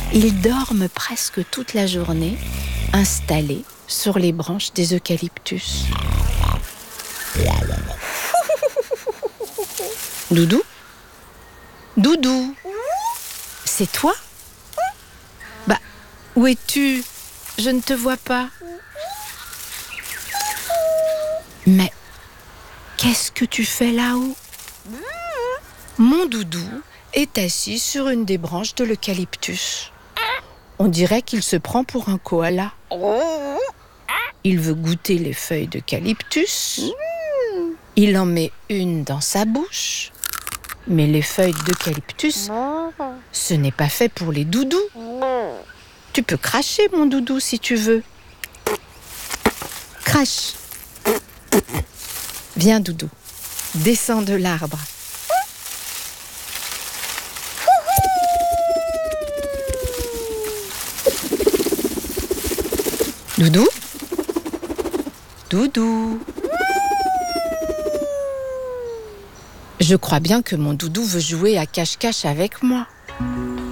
Ils dorment presque toute la journée, installés sur les branches des eucalyptus. Doudou ? Doudou ? C'est toi ? Bah, où es-tu ? Je ne te vois pas. Mais qu'est-ce que tu fais là-haut ? Mon doudou est assis sur une des branches de l'eucalyptus. On dirait qu'il se prend pour un koala. Il veut goûter les feuilles d'eucalyptus. Il en met une dans sa bouche. Mais les feuilles d'eucalyptus, ce n'est pas fait pour les doudous. Tu peux cracher, mon doudou, si tu veux. Crache. Viens, doudou. Descends de l'arbre. Doudou ? Doudou ? Je crois bien que mon doudou veut jouer à cache-cache avec moi.